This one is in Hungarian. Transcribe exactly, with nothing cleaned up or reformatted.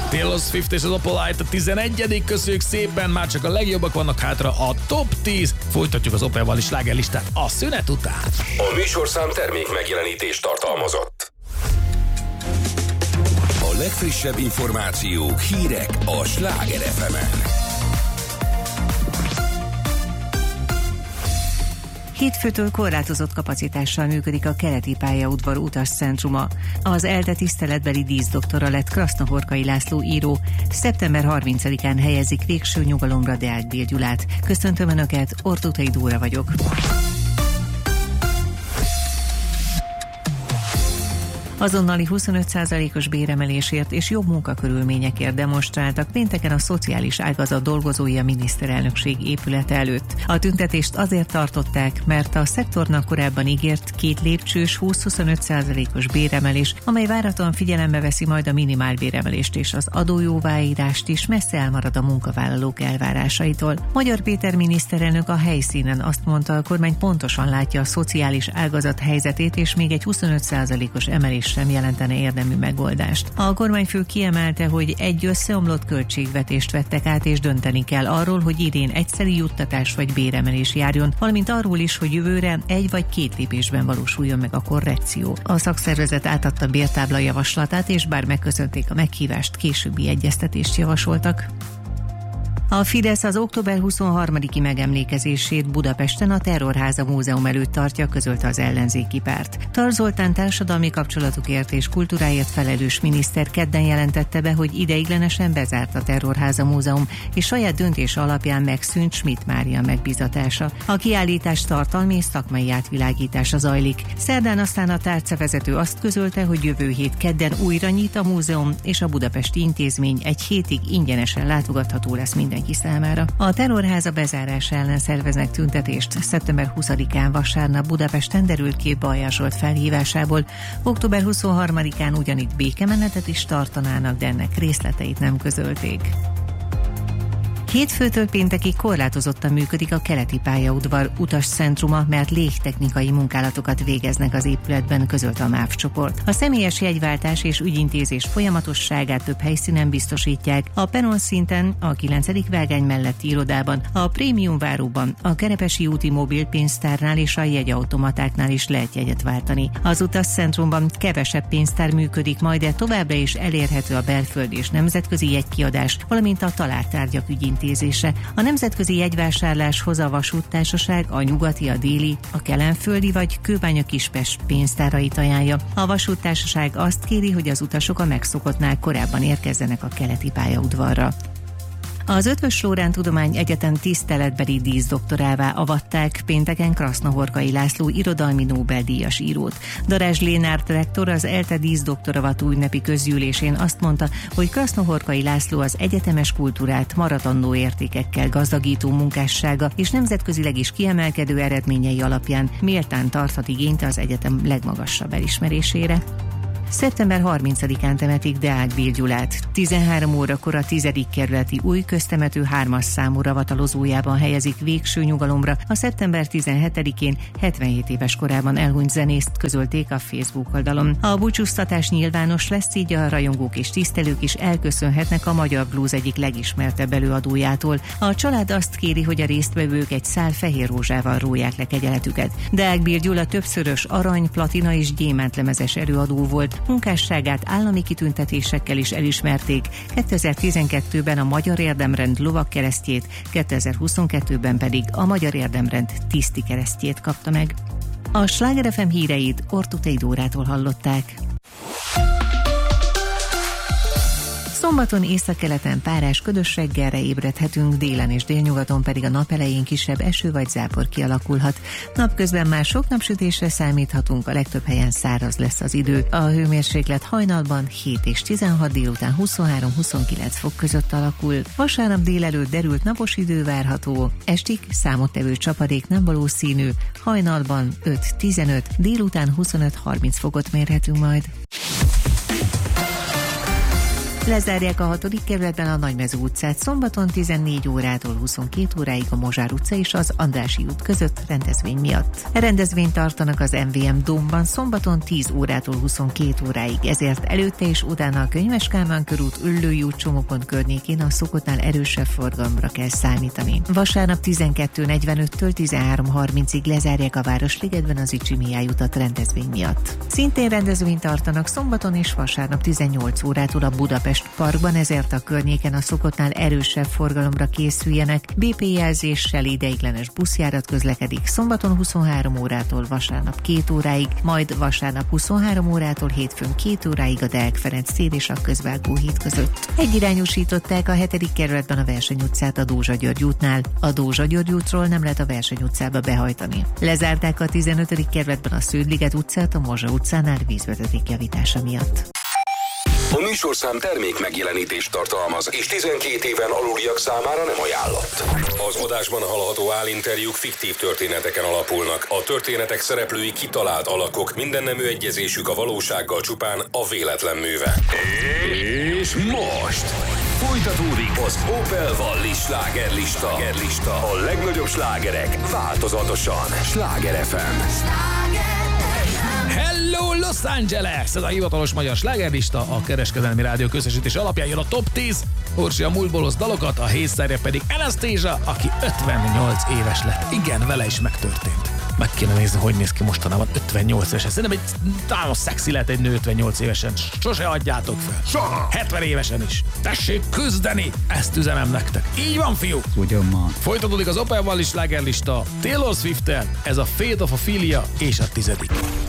Taylor Swift és az Opalite a tizenegyedik Köszönjük szépen, már csak a legjobbak vannak hátra, a top tíz. Folytatjuk az Opelval slágerlistát a szünet után. A műsorszám termék megjelenítést tartalmazott. A legfrissebb információk, hírek a Sláger ef emen. Hétfőtől korlátozott kapacitással működik a keleti pályaudvar utascentruma. Az ELTE tiszteletbeli díszdoktora lett Krasznahorkai László író. Szeptember harmincadikán helyezik végső nyugalomra Deák Bél Gyulát. Köszöntöm Önöket, Ortótai Dóra vagyok. Azonnali huszonöt százalékos béremelésért és jobb munkakörülményekért demonstráltak pénteken a szociális ágazat dolgozói a miniszterelnökség épülete előtt. A tüntetést azért tartották, mert a szektornak korábban ígért két lépcsős húsz-huszonöt százalékos béremelés, amely várhatóan figyelembe veszi majd a minimálbéremelést és az adójóváírást is, messze elmarad a munkavállalók elvárásaitól. Magyar Péter miniszterelnök a helyszínen azt mondta, a kormány pontosan látja a szociális ágazat helyzetét, és még egy huszonöt százalékos emelés sem jelentene érdemű megoldást. A kormányfő kiemelte, hogy egy összeomlott költségvetést vettek át, és dönteni kell arról, hogy idén egyszeri juttatás vagy béremelés járjon, valamint arról is, hogy jövőre egy vagy két lépésben valósuljon meg a korrekció. A szakszervezet átadta bértábla javaslatát, és bár megköszönték a meghívást, későbbi egyeztetést javasoltak. A Fidesz az október huszonharmadiki megemlékezését Budapesten a Terrorháza Múzeum előtt tartja, közölte az ellenzéki párt. Tar Zoltán társadalmi kapcsolatokért és kultúráért felelős miniszter kedden jelentette be, hogy ideiglenesen bezárt a Terrorháza Múzeum, és saját döntése alapján megszűnt Schmidt Mária megbízatása. A kiállítás tartalmi és szakmai átvilágítása zajlik. Szerdán aztán a tárcavezető azt közölte, hogy jövő hét kedden újra nyit a múzeum, és a budapesti intézmény egy hétig ingyenesen látogatható lesz minden számára. A Terrorháza bezárása ellen szerveznek tüntetést. Szeptember huszadikán vasárnap Budapesten, derült ki Bajer Zsolt felhívásából. Október huszonharmadikán ugyanitt békemenetet is tartanának, de ennek részleteit nem közölték. Hétfőtől péntekig korlátozottan működik a keleti pályaudvar utascentruma, mert légtechnikai munkálatokat végeznek az épületben, közölte a MÁV csoport. A személyes jegyváltás és ügyintézés folyamatosságát több helyszínen biztosítják, a peron szinten, a kilencedik vágány melletti irodában, a prémium váróban, a Kerepesi úti mobilpénztárnál és a jegyautomatáknál is lehet jegyet váltani. Az utascentrumban kevesebb pénztár működik majd, de továbbra is elérhető a belföldi és nemzetközi jegykiadás, valamint a talált tárgyak ügyintézése. A nemzetközi jegyvásárláshoz a vasúttársaság a nyugati, a déli, a kelenföldi vagy Kőbánya-Kispest pénztárait ajánlja. A vasúttársaság azt kéri, hogy az utasok a megszokottnál korábban érkezzenek a keleti pályaudvarra. Az Eötvös Loránd Tudományegyetem tiszteletbeli díszdoktorává avatták pénteken Krasznahorkai László irodalmi Nobel-díjas írót. Darázs Lénárt rektor az ELTE díszdoktoravatú ünnepi közgyűlésén azt mondta, hogy Krasznahorkai László az egyetemes kultúrát maradandó értékekkel gazdagító munkássága és nemzetközileg is kiemelkedő eredményei alapján méltán tarthat igényt az egyetem legmagasabb elismerésére. Szeptember harmincadikán temetik Deák Bél Gyulát. tizenhárom órakor a tizedik kerületi új köztemető hármas számú ravatalozójában helyezik végső nyugalomra a szeptember tizenhetedikén hetvenhét éves korában elhunyt zenészt, közölték a Facebook oldalon. A búcsúztatás nyilvános lesz, így a rajongók és tisztelők is elköszönhetnek a magyar blues egyik legismertebb előadójától. A család azt kéri, hogy a résztvevők egy szál fehér rózsával róják le kegyeletüket. Deák Bél Gyula többszörös arany, platina és gyémántlemezes előadó volt. Munkásságát állami kitüntetésekkel is elismerték. kétezer-tizenkettőben a Magyar Érdemrend lovagkeresztjét, kétezer-huszonkettőben pedig a Magyar Érdemrend tiszti keresztjét kapta meg. A Sláger ef em híreit Ortótai Dórától hallották. Szombaton északkeleten párás ködös reggelre ébredhetünk, délen és délnyugaton pedig a nap elején kisebb eső vagy zápor kialakulhat. Napközben már sok napsütésre számíthatunk, a legtöbb helyen száraz lesz az idő. A hőmérséklet hajnalban hét és tizenhat, délután huszonhárom-huszonkilenc fok között alakul. Vasárnap délelőtt derült napos idő várható, estig számottevő csapadék nem valószínű, hajnalban öt-tizenöt, délután huszonöt-harminc fokot mérhetünk majd. Lezárják a hatodik kerületben a Nagymező utcát szombaton tizennégy órától huszonkét óráig a Mozsár utca és az Andrássy út között rendezvény miatt. A rendezvényt tartanak az em vé em Dómban szombaton tíz órától huszonkét óráig, ezért előtte és utána a Könyves Kálmán körút, Üllői út csomópont környékén a szokottnál erősebb forgalomra kell számítani. Vasárnap tizenkettő negyvenöttől tizenhárom harmincig lezárják a Városligetben az Icsi Mihály utat rendezvény miatt. Szintén rendezvényt tartanak szombaton és vasárnap tizennyolc órától a Budapest Parkban, ezért a környéken a szokottnál erősebb forgalomra készüljenek. bé pé jelzéssel ideiglenes buszjárat közlekedik szombaton huszonhárom órától vasárnap két óráig, majd vasárnap huszonhárom órától hétfőn két óráig a Deák Ferenc tér és a Közvágó híd között. Egyirányosították a hetedik kerületben a Verseny utcát a Dózsa György útnál. A Dózsa György útról nem lehet a Verseny utcába behajtani. Lezárták a tizenötödik kerületben a Sződ-liget utcát a Mozsa utcánál vízvezeték javítása miatt. A műsorszám termék megjelenítést tartalmaz, és tizenkét éven aluliak számára nem ajánlott. Az adásban hallható állinterjúk fiktív történeteken alapulnak. A történetek szereplői kitalált alakok, mindennemű egyezésük a valósággal csupán a véletlen műve. És most folytatódik az Opel Valli slágerlista. A legnagyobb slágerek változatosan. Sláger ef em. Hello Los Angeles! Ez a hivatalos magyar slágerlista, a kereskedelmi rádió közösítés alapján jön a top tíz. Orsi a múltból hoz dalokat, a hétszerre pedig Anastasia, aki ötvennyolc éves lett. Igen, vele is megtörtént. Meg kéne nézni, hogy néz ki mostanában ötvennyolc évesen. Szerintem egy nagyon szexi lehet egy nő ötvennyolc évesen. Sose adjátok fel. Soha. hetven évesen is. Tessék küzdeni! Ezt üzenem nektek. Így van, fiúk! Ugyan. Folytatódik az Opel Valli slágerlista Taylor Swift-tel, ez a Fate of Ophelia és a tizedik.